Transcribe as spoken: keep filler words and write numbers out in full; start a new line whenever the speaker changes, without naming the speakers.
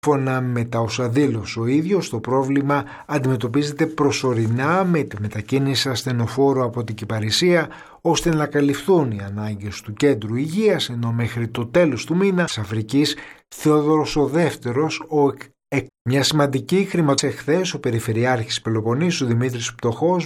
Σύμφωνα με τα όσα δήλωσε ο ίδιος, το πρόβλημα αντιμετωπίζεται προσωρινά με τη μετακίνηση ασθενοφόρου από την Κυπαρισία, ώστε να καλυφθούν οι ανάγκες του κέντρου υγείας, ενώ μέχρι το τέλος του μήνα της Αφρικής Θεόδωρος ο Δεύτερος, ο εκ... μια σημαντική χρηματοδότηση εχθές, ο Περιφερειάρχης Πελοποννήσου Δημήτρης Πτωχός